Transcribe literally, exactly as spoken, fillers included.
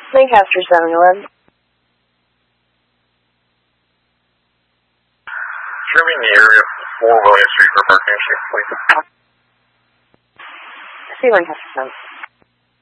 Lancaster seven eleven. Show me in the area of four William Street for parking, please. See Lancaster seven.